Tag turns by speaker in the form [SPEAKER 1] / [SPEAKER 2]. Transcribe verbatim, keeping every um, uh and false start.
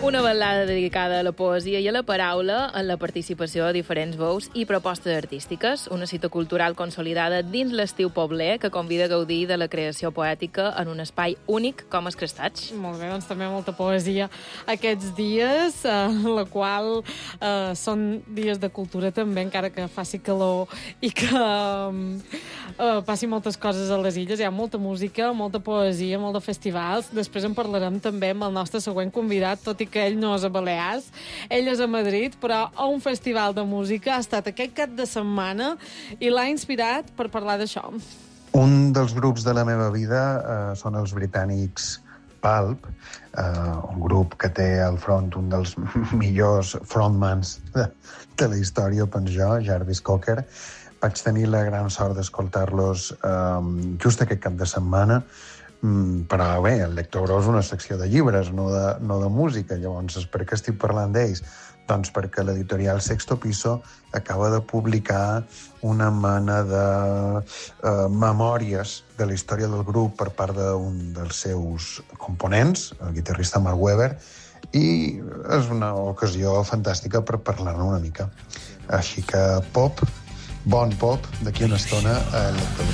[SPEAKER 1] Una balada dedicada a la poesia i a la paraula en la participació de diferents veus i propostes artístiques. Una cita cultural consolidada dins l'estiu pobler que convida a gaudir de la creació poètica en un espai únic com els Crestats.
[SPEAKER 2] Molt bé, doncs també molta poesia aquests dies, eh, la qual eh, són dies de cultura també, encara que faci calor i que eh, passi moltes coses a les illes. Hi ha molta música, molta poesia, molt de festivals. Després en parlarem també amb el nostre següent convidat, tot i que ell no és a Balears, ell és a Madrid, però a un festival de música ha estat aquest cap de setmana i l'ha inspirat per parlar d'això.
[SPEAKER 3] Un dels grups de la meva vida eh, són els britànics Pulp, eh, un grup que té al front un dels millors frontmans de, de la història, penso jo, Jarvis Cocker. Vaig tenir la gran sort d'escoltar-los eh, just aquest cap de setmana, però bé, el Lector Gros és una secció de llibres, no de, no de música. Llavors, per què estic parlant d'ells? Doncs perquè l'editorial Sexto Piso acaba de publicar una mena de eh, memòries de la història del grup per part d'un dels seus components, el guitarrista Mark Webber, i és una ocasió fantàstica per parlar-ne una mica. Així que pop, bon pop, d'aquí una estona a Lector Gros.